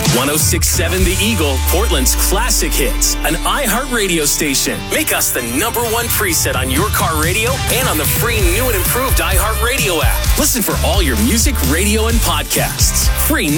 1067 The Eagle, Portland's classic hits, an iHeart radio station. Make us the number one preset on your car radio and on the free new and improved iHeart Radio app. Listen for all your music, radio, and podcasts. Free